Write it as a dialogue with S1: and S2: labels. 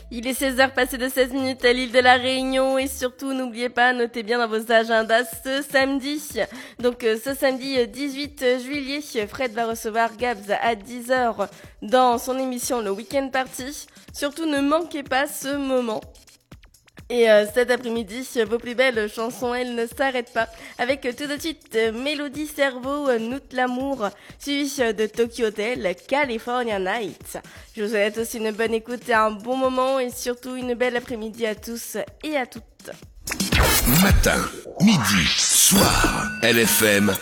S1: Il est 16h passé de 16 minutes à l'île de la Réunion et surtout n'oubliez pas, notez bien dans vos agendas ce samedi. Donc ce samedi 18 juillet, Fred va recevoir Gabs à 10h dans son émission Le Weekend Party. Surtout ne manquez pas ce moment. Et cet après-midi, vos plus belles chansons, elles ne s'arrêtent pas. Avec tout de suite Mélodie Cerveau, Nout l'amour, suivi de Tokyo Hotel, California Nights. Je vous souhaite aussi une bonne écoute et un bon moment et surtout une belle après-midi à tous et à toutes.
S2: Matin, midi, soir, LFM